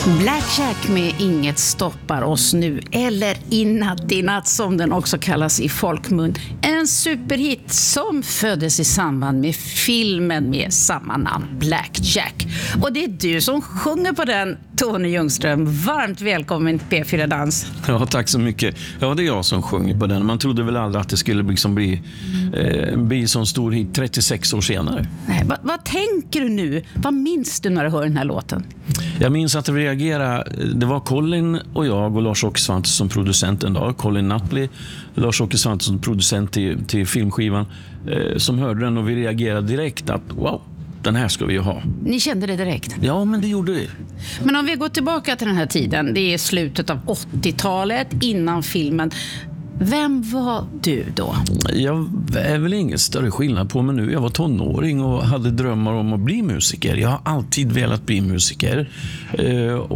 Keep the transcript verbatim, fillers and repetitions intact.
Blackjack med Inget stoppar oss nu, eller I natt i natt som den också kallas i folkmun. En superhit som föddes i samband med filmen med samma namn, Blackjack. Och det är du som sjunger på den, Tony Ljungström. Varmt välkommen till P fyra Dans. Ja, tack så mycket. Ja, det är jag som sjunger på den. Man trodde väl aldrig att det skulle liksom bli, eh, bli så stor hit trettiosex år senare. Nej, vad, vad tänker du nu? Vad minns du när du hör den här låten? Jag minns att vi reagerade. Det var Colin och jag och Lars-Åke Svante som producenten då. Colin Nutley, Lars-Åke Svante som producent till, till filmskivan, eh, som hörde den, och vi reagerade direkt att wow, den här ska vi ju ha. Ni kände det direkt? Ja, men det gjorde vi. Men om vi går tillbaka till den här tiden, det är slutet av åttiotalet, innan filmen. Vem var du då? Jag är väl ingen större skillnad på mig nu. Jag var tonåring och hade drömmar om att bli musiker. Jag har alltid velat bli musiker.